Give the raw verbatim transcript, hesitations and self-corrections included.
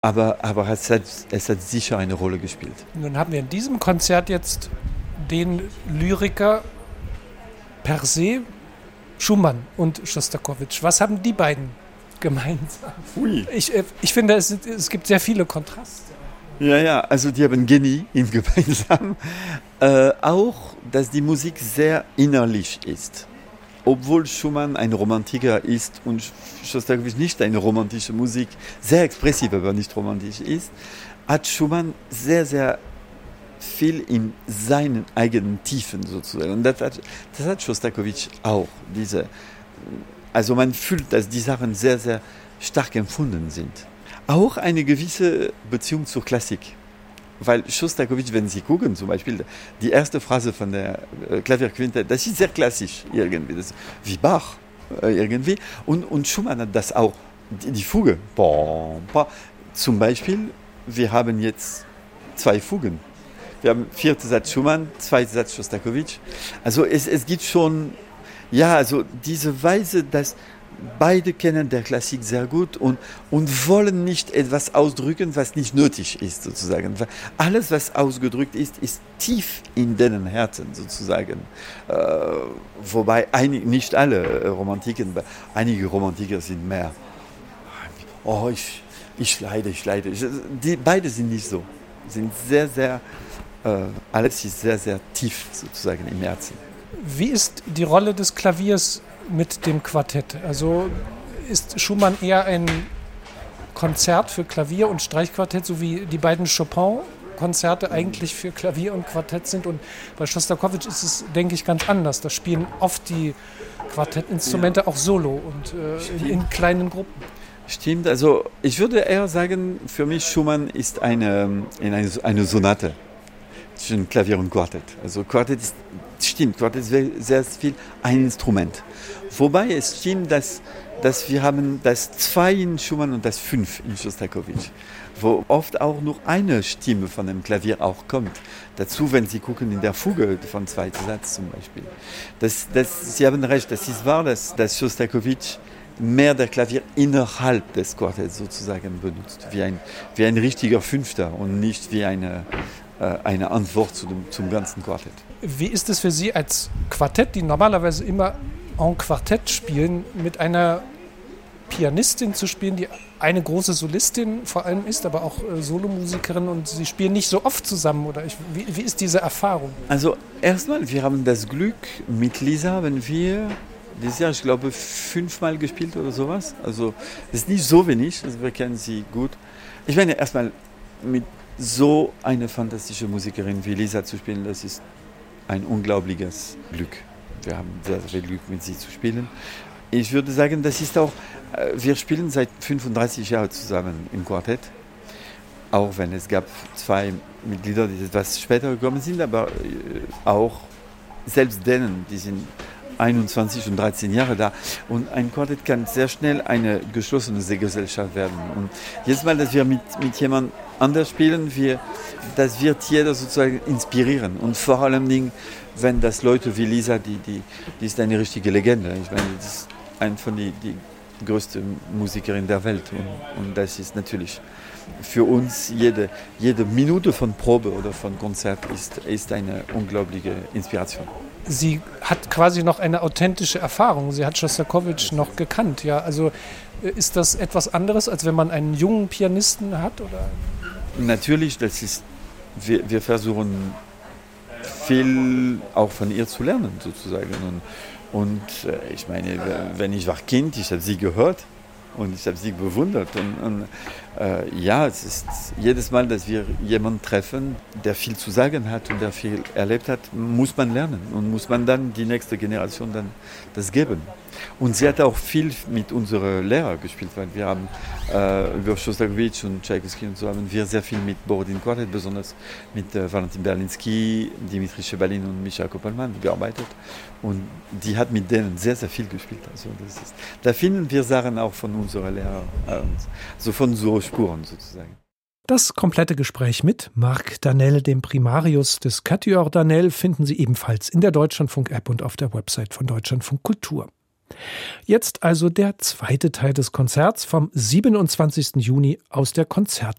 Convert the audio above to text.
Aber, aber es, hat, es hat sicher eine Rolle gespielt. Nun haben wir in diesem Konzert jetzt den Lyriker per se, Schumann und Schostakowitsch. Was haben die beiden gemeinsam? Ui. Ich, ich finde, es, es gibt sehr viele Kontraste. Ja, ja, also die haben Genie in gemeinsam. Äh, auch, dass die Musik sehr innerlich ist. Obwohl Schumann ein Romantiker ist und Schostakowitsch nicht eine romantische Musik, sehr expressiv, aber nicht romantisch ist, hat Schumann sehr, sehr viel in seinen eigenen Tiefen sozusagen. Und das hat, das hat Schostakowitsch auch. Diese, also man fühlt, dass die Sachen sehr, sehr stark empfunden sind. Auch eine gewisse Beziehung zur Klassik. Weil Schostakowitsch, wenn Sie gucken, zum Beispiel die erste Phrase von der Klavierquintette, das ist sehr klassisch irgendwie, das ist wie Bach irgendwie. Und, und Schumann hat das auch, die, die Fuge. Zum Beispiel, wir haben jetzt zwei Fugen. Wir haben vierten Satz Schumann, zweiten Satz Schostakowitsch. Also es, es gibt schon, ja, also diese Weise, dass beide kennen der Klassik sehr gut und, und wollen nicht etwas ausdrücken, was nicht nötig ist, sozusagen. Alles, was ausgedrückt ist, ist tief in deren Herzen, sozusagen. Äh, wobei einig, nicht alle Romantiken, einige Romantiker sind mehr, oh, ich, ich leide, ich leide. Die, beide sind nicht so. Sind sehr, sehr, äh, alles ist sehr, sehr tief, sozusagen, im Herzen. Wie ist die Rolle des Klaviers mit dem Quartett? Also ist Schumann eher ein Konzert für Klavier und Streichquartett, so wie die beiden Chopin-Konzerte eigentlich für Klavier und Quartett sind? Und bei Schostakowitsch ist es, denke ich, ganz anders. Da spielen oft die Quartettinstrumente ja. auch solo und äh, in, in kleinen Gruppen. Stimmt, also ich würde eher sagen, für mich Schumann ist eine, eine, eine Sonate zwischen Klavier und Quartett. Also Quartett ist, stimmt, Quartett ist sehr viel ein Instrument. Wobei es stimmt, dass, dass wir haben das zwei in Schumann und das fünf in Schostakowitsch, wo oft auch nur eine Stimme von dem Klavier auch kommt. Dazu, wenn Sie gucken in der Fuge vom zweiten Satz zum Beispiel. Das, das, Sie haben recht, das ist wahr, dass, dass Schostakowitsch mehr der Klavier innerhalb des Quartetts sozusagen benutzt, wie ein, wie ein richtiger Fünfter und nicht wie eine, äh, eine Antwort zu dem, zum ganzen Quartett. Wie ist es für Sie als Quartett, die normalerweise immer en Quartett spielen, mit einer Pianistin zu spielen, die eine große Solistin vor allem ist, aber auch äh, Solomusikerin und Sie spielen nicht so oft zusammen? Oder ich, wie, wie ist diese Erfahrung? Also erstmal, wir haben das Glück, mit Lisa haben wir dieses Jahr, ich glaube, fünfmal gespielt oder sowas. Also das ist nicht so wenig, also wir kennen sie gut. Ich meine, erstmal mit so einer fantastischen Musikerin wie Lisa zu spielen, das ist ein unglaubliches Glück. Wir haben sehr, sehr viel Glück, mit sie zu spielen. Ich würde sagen, das ist auch, wir spielen seit fünfunddreißig Jahren zusammen im Quartett. Auch wenn es gab zwei Mitglieder, die etwas später gekommen sind, aber auch selbst denen, die sind einundzwanzig und dreizehn Jahre da. Und ein Quartett kann sehr schnell eine geschlossene Gesellschaft werden. Und jedes Mal, dass wir mit, mit jemand anders spielen, wir, das wird jeder sozusagen inspirieren. Und vor allem, Dingen, wenn das Leute wie Lisa, die, die, die ist eine richtige Legende. Ich meine, das ist eine von die, die größten Musikerin der Welt. Und, und das ist natürlich für uns, jede, jede Minute von Probe oder von Konzert ist, ist eine unglaubliche Inspiration. Sie hat quasi noch eine authentische Erfahrung. Sie hat Schostakowitsch noch gekannt. Ja, also ist das etwas anderes, als wenn man einen jungen Pianisten hat? Oder? Natürlich, das ist, wir, wir versuchen viel auch von ihr zu lernen, sozusagen. Und, und ich meine, wenn ich war Kind, ich habe sie gehört und ich habe sie bewundert. Und, und äh, ja, es ist jedes Mal, dass wir jemanden treffen, der viel zu sagen hat und der viel erlebt hat, muss man lernen und muss man dann die nächste Generation dann das geben. Und sie hat auch viel mit unseren Lehrern gespielt, weil wir haben äh, über Schostakowitsch und Tchaikovsky und so haben wir sehr viel mit Borodin Quartett, besonders mit äh, Valentin Berlinski, Dimitri Chebalin und Micha Koppelmann gearbeitet. Und die hat mit denen sehr, sehr viel gespielt. Also das ist, da finden wir Sachen auch von unseren Lehrern, äh, so von so Spuren sozusagen. Das komplette Gespräch mit Marc Danel, dem Primarius des Quatuor Danel, finden Sie ebenfalls in der Deutschlandfunk-App und auf der Website von Deutschlandfunk Kultur. Jetzt also der zweite Teil des Konzerts vom siebenundzwanzigsten Juni aus der Konzert